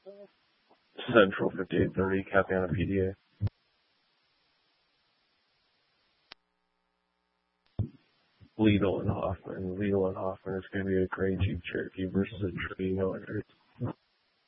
Central 5830, Capiana PDA. Lidl and Hoffman. Lidl and Hoffman is going to be a gray Jeep Cherokee versus a Trevino.